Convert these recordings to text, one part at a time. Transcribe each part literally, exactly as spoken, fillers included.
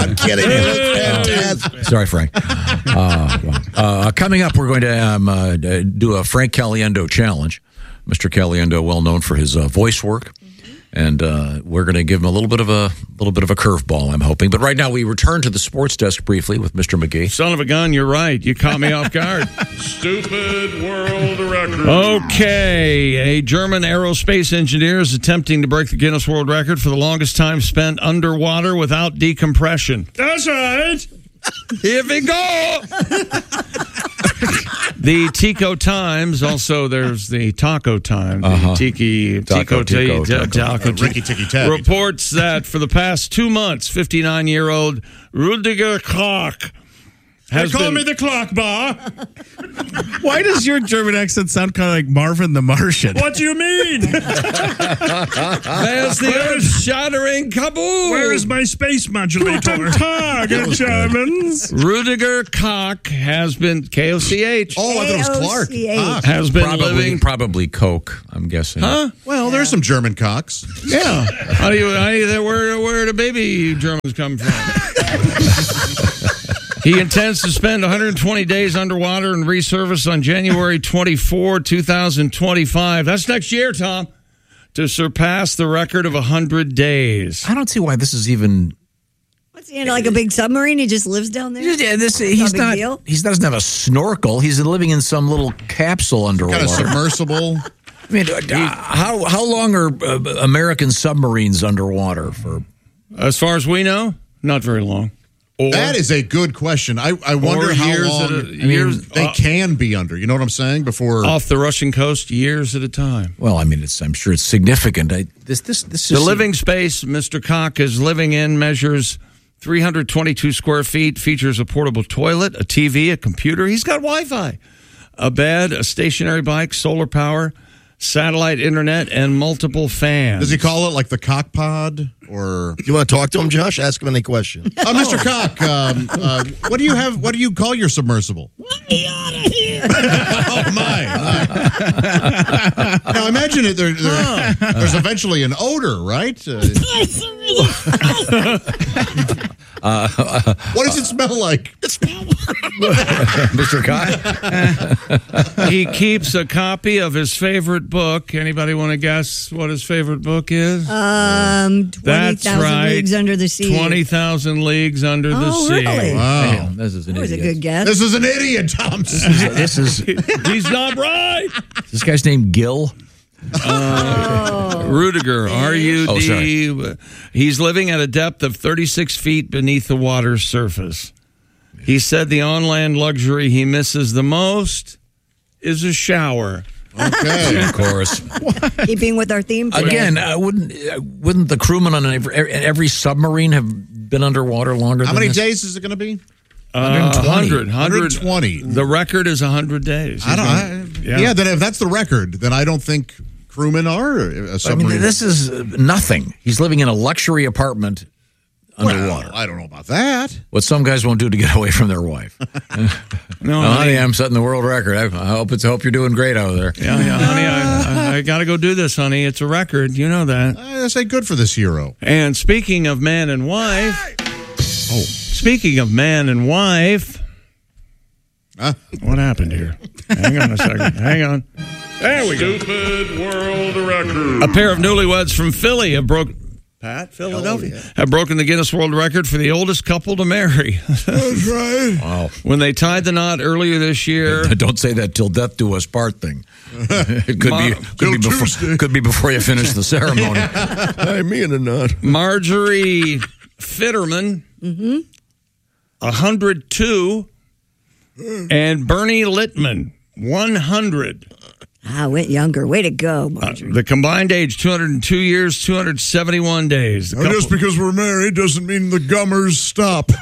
I'm kidding. He looks fantastic. Sorry, Frank. Uh, well, uh, coming up, we're going to um, uh, do a Frank Caliendo challenge. Mister Caliendo, well known for his uh, voice work. And uh, we're going to give him a little bit of a little bit of a curveball, I'm hoping. But right now, we return to the sports desk briefly with Mister McGee. Son of a gun, you're right. You caught me off guard. Stupid world record. Okay, a German aerospace engineer is attempting to break the Guinness World Record for the longest time spent underwater without decompression. That's right. Here we go. The Tico Times, also there's the Taco Time, the Uh-huh. Tiki Taco, Tico Tico, Ta- Taco. Taco Uh, Ricky Ticky Tacky. reports that for the past two months, fifty-nine-year-old Rudiger Koch They has call been me the clock bar. Why does your German accent sound kind of like Marvin the Martian? What do you mean? There's the earth-shattering kaboom. Where is my space modulator? Tag, Germans. Rudiger Koch has been K O C H. Oh, I thought it was Clark. K O C H. Ah. Has been Probably, living. probably Coke, I'm guessing. Huh? Well, there's some German cocks. Yeah. How do you? How do you where where do baby Germans come from? He intends to spend one hundred twenty days underwater and resurface on January twenty-fourth, twenty twenty-five. That's next year, Tom, to surpass the record of one hundred days. I don't see why this is even. What's he in, like a big submarine? He just lives down there? Yeah, this Not he's a big not. deal? He doesn't have a snorkel. He's living in some little capsule underwater. Kind of submersible. I mean, uh, how how long are uh, American submarines underwater for? As far as we know, not very long. Or, That is a good question. I, I wonder or how years long at a- I mean, years- they uh, can be under. You know what I'm saying? Before off the Russian coast, years at a time. Well, I mean, it's I'm sure it's significant. I, this this this The is living space Mister Koch is living in measures three hundred twenty-two square feet, features a portable toilet, a T V, a computer. He's got Wi-Fi, a bed, a stationary bike, solar power, satellite internet, and multiple fans. does he call it like the cock pod or? You want to talk to him, Josh? Ask him any question. Uh, Mister Cock, um, uh, what do you have? What do you call your submersible? Let me out of here. Oh my! my. Now imagine it. There, there, there's eventually an odor, right? Uh, uh, what does it smell like? Mister Koch. He keeps a copy of his favorite book. Anybody want to guess what his favorite book is? Um, twenty That's thousand right. Leagues Under the Sea. twenty thousand Leagues Under the Oh, Sea. really? Wow, Damn, this is an That was a idiot. good guess. this is an idiot, Thompson. This is He's not right. this guy's name Gil. Rudiger, R U Oh, D. He's living at a depth of thirty-six feet beneath the water's surface. He said the on-land luxury he misses the most is a shower. Okay. Of course. Keeping with our theme today. Again, uh, wouldn't uh, wouldn't the crewmen on every, every submarine have been underwater longer? How than many this? days is it going to be? Uh, one hundred. one hundred twenty. The record is one hundred days. I don't. I, Yeah. yeah. Then if that's the record, then I don't think crewmen are a I submarine. mean, this is uh, nothing. He's living in a luxury apartment underwater. Well, I don't know about that. What some guys won't do to get away from their wife. No, Oh, honey, I'm setting the world record. I, I hope it's I hope you're doing great out there. Yeah, yeah, honey, I, I, I got to go do this, honey. It's a record. You know that. I say good for this hero. And speaking of man and wife, oh, speaking of man and wife, Huh? what happened here? Hang on a second. Hang on. There we go. Stupid world record. A pair of newlyweds from Philly have broken. Pat, Philadelphia, have broken the Guinness World Record for the oldest couple to marry. That's right. Wow. When they tied the knot earlier this year. Don't say that till death do us part thing. It could Mar- be could be, before, could be before you finish the ceremony. Hey, me and a nut. Marjorie Fitterman, Mm-hmm. one hundred two, and Bernie Littman, one hundred. Ah, went younger. Way to go, Uh, Marjorie. the combined age, two hundred two years, two hundred seventy-one days. The couple- Just because we're married doesn't mean the gummers stop.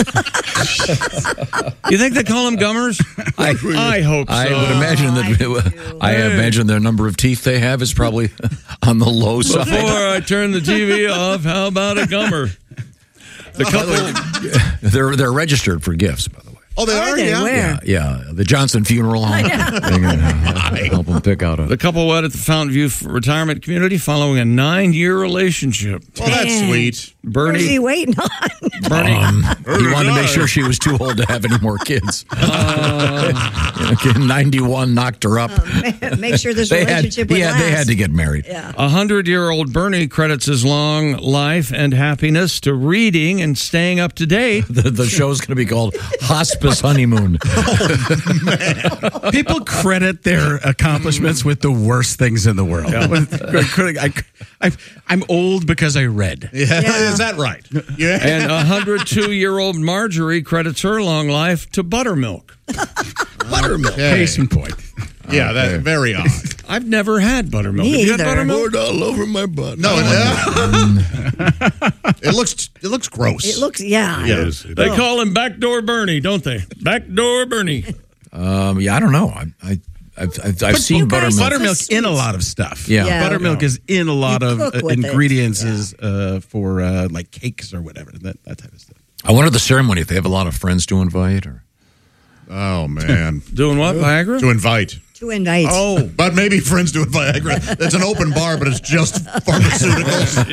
you think they call them gummers? I, I hope so. I would imagine that. I, imagine the number of teeth they have is probably on the low Before side. I turn the T V off, how about a gummer? The couple. They're they're registered for gifts, by the way. Oh, they Are are? they? Yeah. Where? Yeah, the Johnson Funeral Home. They're gonna help them pick out a. The couple wed at the Fountain View Retirement Community following a nine-year relationship. Well, that's Dang. sweet. Where's he Bernie waiting on? Bernie. Um, he wanted to make sure she was too old to have any more kids. Uh, ninety-one knocked her up. Uh, make sure this they relationship had, would yeah, last. they had to get married. Yeah. A hundred-year-old Bernie credits his long life and happiness to reading and staying up to date. The, the show's going to be called Hospice Honeymoon. People credit their accomplishments with the worst things in the world. I, I, I'm old because I read. Yeah. Yeah. Is that right? Yeah. And a hundred-two-year-old Marjorie credits her long life to buttermilk. Buttermilk. Okay. Case in point. Yeah, that's very odd. I've never had buttermilk. Me Have you had either. buttermilk? Poured all over my butt. No, it, it looks it looks gross. It looks, yeah. Yeah. They call him Backdoor Bernie, don't they? Backdoor Bernie. Um, yeah, I don't know. I, I, I've, I've, I've seen you guys- buttermilk. Buttermilk That's so in a sweet. lot of stuff. Yeah. Yeah. Buttermilk is in a lot You of cook uh, with it. ingredients is, uh, for uh, like cakes or whatever, that, that type of stuff. I wonder the ceremony if they have a lot of friends to invite or. Oh man, Doing what, Viagra? to invite. To indict. Oh, but maybe friends do it Viagra. It's an open bar, but it's just pharmaceuticals.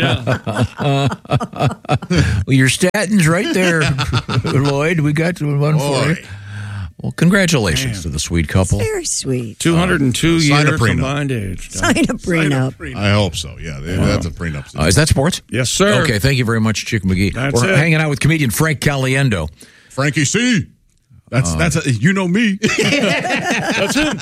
Yeah. Well, your statins right there, Lloyd. We got one for you. Boy. Well, congratulations to the sweet couple. Very sweet. two hundred two Sign a year prenup. combined age. Sign a prenup. I hope so. Yeah, that's a prenup. Uh, is that sports? Yes, sir. Okay, thank you very much, Chick McGee. That's We're it. hanging out with comedian Frank Caliendo. Frankie C. That's that's a, you know me. That's him.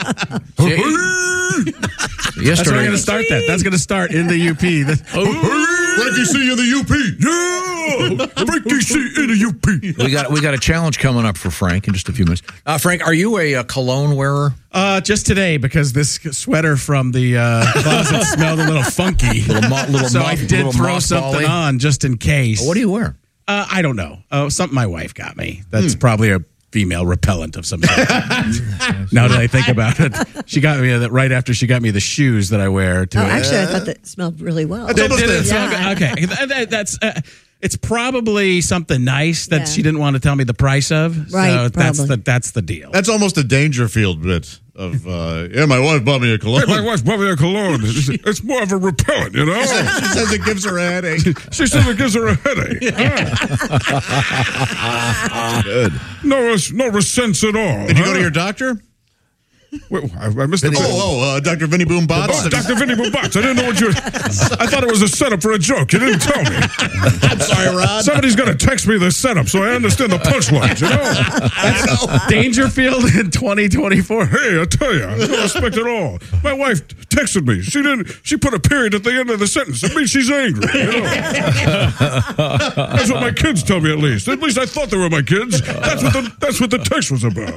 That's where Yesterday, I'm going to start that. That's going to start in the U P. That- Frankie C. in the U P. Yeah, Frankie C in the U P. we got we got a challenge coming up for Frank in just a few minutes. Uh, Frank, are you a, uh cologne wearer? Uh, just today because this sweater from the uh, closet smelled a little funky. Little mo- little so moth- I did little throw mothball-y? something on just in case. What do you wear? Uh, I don't know. Oh, something my wife got me. That's probably a female repellent of some sort. Now that I think about it, she got me that right after she got me the shoes that I wear. To Oh, actually, I thought that smelled really well. That's almost Did it it. smell Yeah. good? Okay, That- that- that's. Uh, it's probably something nice that Yeah. she didn't want to tell me the price of. Right, So that's probably. the that's the deal. That's almost a Dangerfield bit of. Uh, yeah, my wife bought me a cologne. My wife bought me a cologne. It's, it's more of a repellent, you know? She says it gives her a headache. She says it gives her a headache. Good. No, no sense at all. Did you go huh? to your doctor? Wait, I, I missed the Oh, oh, uh, Doctor Vinny Boom Bots. Oh, Doctor Vinny Boombox. I didn't know what you. I thought it was a setup for a joke. You didn't tell me. I'm sorry, Rod. Somebody's going to text me the setup so I understand the punchlines. You know. Dangerfield in twenty twenty-four. Hey, I tell you, no respect at all. My wife texted me. She didn't. She put a period at the end of the sentence. It means she's angry. You know? That's what my kids tell me. At least. At least I thought they were my kids. That's what the. That's what the text was about.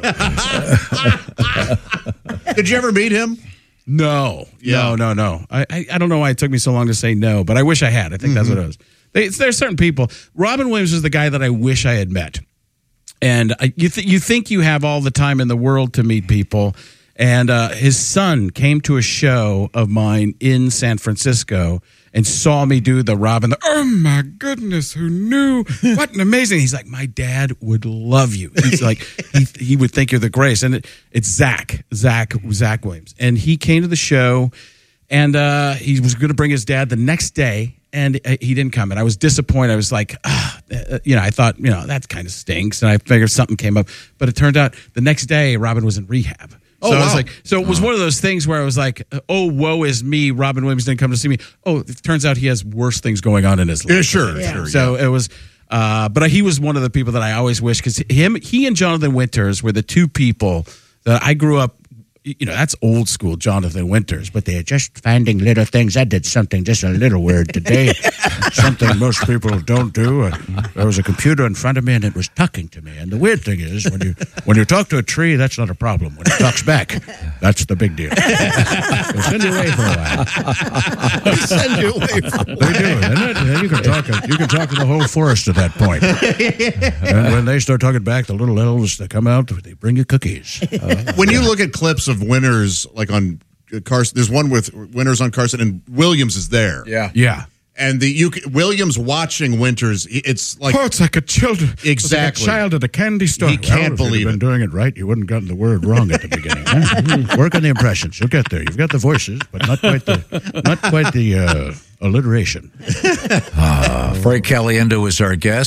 Did you ever meet him? No, Yeah. no, no, no. I, I I don't know why it took me so long to say no, but I wish I had. I think that's what it was. They, there's certain people. Robin Williams is the guy that I wish I had met, and I, you th- you think you have all the time in the world to meet people, and uh, his son came to a show of mine in San Francisco and saw me do the Robin. The, oh my goodness, who knew? What an amazing! He's like, my dad would love you. He's like, he he would think you're the greatest. And it, it's Zach, Zach, Zach Williams, and he came to the show, and uh, he was going to bring his dad the next day, and uh, he didn't come. And I was disappointed. I was like, ah, uh, you know, I thought, you know, that kind of stinks, and I figured something came up. But it turned out the next day, Robin was in rehab. So Oh, I was wow. like, so it was one of those things where I was like, oh, woe is me. Robin Williams didn't come to see me. Oh, it turns out he has worse things going on in his life. Yeah, sure, Yeah. sure. So it was, uh, but he was one of the people that I always wish, because him, he and Jonathan Winters were the two people that I grew up. You know, that's old school Jonathan Winters, but they're just finding little things. I did something just a little weird today, something most people don't do. And there was a computer in front of me, and it was talking to me. And the weird thing is, when you when you talk to a tree, that's not a problem. When it talks back, that's the big deal. They'll send you away for a while. Send you away from They do, and then, then you can talk. You can talk to the whole forest at that point. And when they start talking back, the little elves that come out, they bring you cookies. When you look at clips of winners, like on Carson, there's one with winners on Carson, and Williams is there. Yeah. Yeah. And the you c- Williams watching Winters, it's like Oh, it's like a child. Exactly. It's like a child at a candy store. He can't well, if believe you'd been it. doing it right, you wouldn't have gotten the word wrong at the beginning. Huh? Mm, Work on the impressions. You'll get there. You've got the voices, but not quite the not quite the uh, alliteration. Uh, Frank Caliendo is our guest.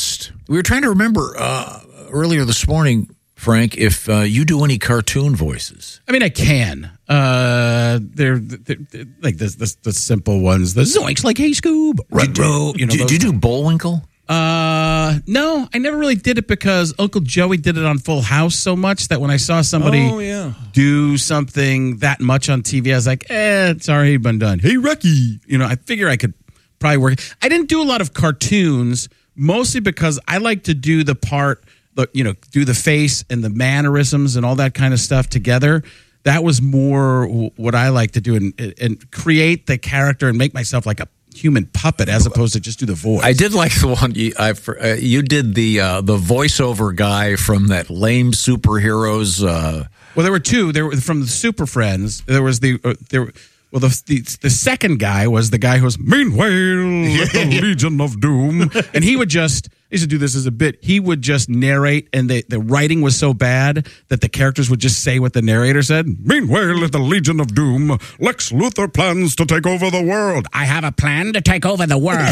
We were trying to remember uh, earlier this morning, Frank, if uh, you do any cartoon voices. I mean, I can. Uh, they're, they're, they're like the, the the simple ones. The Zoinks, like Hey Scoob, Rudro. You know, do, those- do you do Bullwinkle? Uh, no, I never really did it because Uncle Joey did it on Full House so much that when I saw somebody Oh, yeah. do something that much on T V, I was like, eh, it's already been done. Hey, Rocky. You know, I figure I could probably work. I didn't do a lot of cartoons, mostly because I like to do the part, the, you know, do the face and the mannerisms and all that kind of stuff together. That was more w- what I like to do and, and create the character and make myself like a human puppet as opposed to just do the voice. I did like the one you, I, uh, you did the uh, the voiceover guy from that lame superheroes. Uh, Well, there were two. There were from the Super Friends. There was the uh, there. Well, the, the the second guy was the guy who was meanwhile the Legion of Doom, and he would just. I used to do this as a bit. He would just narrate, and the, the writing was so bad that the characters would just say what the narrator said. Meanwhile, at the Legion of Doom, Lex Luthor plans to take over the world. I have a plan to take over the world.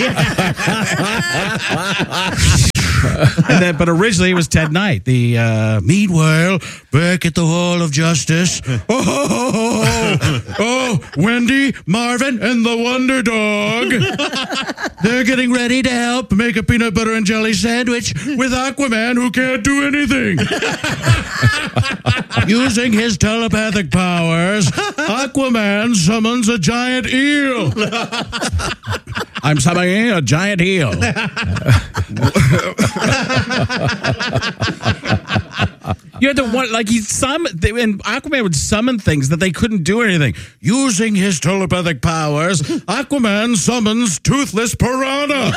And then, but originally it was Ted Knight. The uh, meanwhile, back at the Hall of Justice. Oh, oh, oh, oh, oh, Wendy, Marvin, and the Wonder Dog. They're getting ready to help make a peanut butter and jelly sandwich with Aquaman, who can't do anything. Using his telepathic powers, Aquaman summons a giant eel. I'm summoning a giant eel. You had to want like he some they, and Aquaman would summon things that they couldn't do anything. Using his telepathic powers, Aquaman summons Toothless Piranha.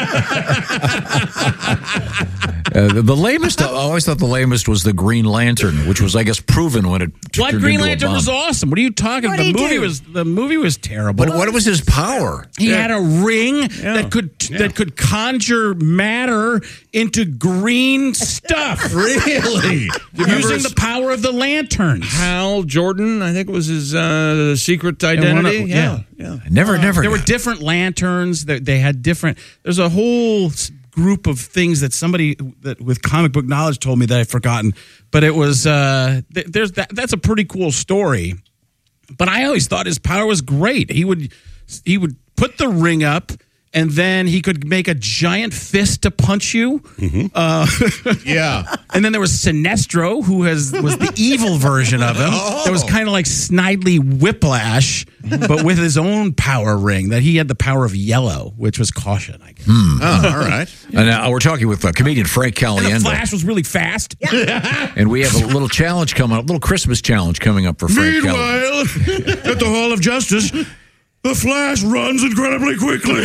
Uh, the, the lamest, I always thought the lamest was the Green Lantern, which was, I guess, proven when it. What turned Green into a Lantern bomb. was awesome. What are you talking about? What'd The he movie do? was the movie was terrible. But what was his power? He had a ring that could that could conjure matter into green stuff. Really? Using the power of the lanterns. Hal Jordan, I think was his uh, secret one identity. of- yeah, yeah. yeah. I never, never. There were got- different lanterns. That they had different. There's a whole s- group of things that somebody that with comic book knowledge told me that I've forgotten. But it was uh, th- there's that. That's a pretty cool story. But I always thought his power was great. He would he would put the ring up. And then he could make a giant fist to punch you. Mm-hmm. Uh, Yeah. and then there was Sinestro, who has was the evil version of him. Oh. That was kind of like Snidely Whiplash, but with his own power ring. That he had the power of yellow, which was caution, I guess. Oh, all right. And uh, we're talking with uh, comedian Frank And the Caliendo. Flash was really fast. And we have a little challenge coming up, a little Christmas challenge coming up for Frank Caliendo. Meanwhile, at the Hall of Justice, the Flash runs incredibly quickly.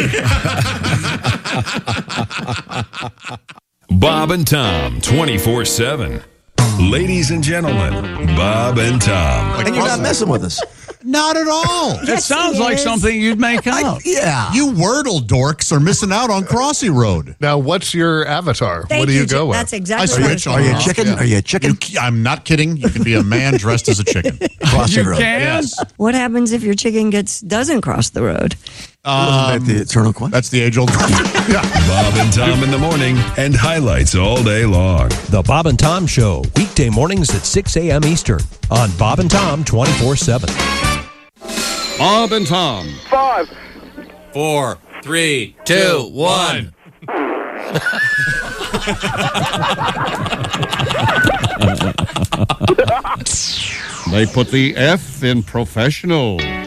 Bob and Tom, twenty-four seven. Ladies and gentlemen, Bob and Tom. And you're not messing with us. Not at all. It sounds like something you'd make up. Yeah. You Wordle dorks are missing out on Crossy Road. Now, what's your avatar? Thank what do you, Jim. go with? That's I exactly what I was switch on. Are you a off, chicken? yeah. Are you a chicken? You, I'm not kidding. You can be a man dressed as a chicken. Crossing road. Can? What happens if your chicken gets doesn't cross the road? Wasn't that the eternal question? That's the age old. Yeah. Bob and Tom in the morning and highlights all day long. The Bob and Tom Show, weekday mornings at six a.m. Eastern on Bob and Tom twenty-four seven. Bob and Tom. Five. Four, three, two, one. They put the F in professional.